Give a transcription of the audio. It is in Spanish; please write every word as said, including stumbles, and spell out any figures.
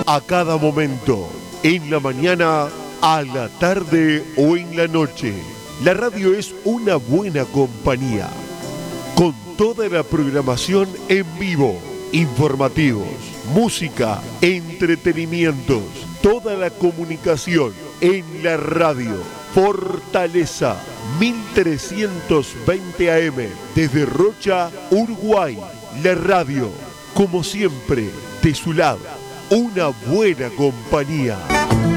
A cada momento, en la mañana, a la tarde o en la noche, la radio es una buena compañía. Con toda la programación en vivo, informativos, música, entretenimientos, toda la comunicación en la radio. Fortaleza mil trescientos veinte A M desde Rocha, Uruguay. La radio, como siempre, de su lado, una buena compañía.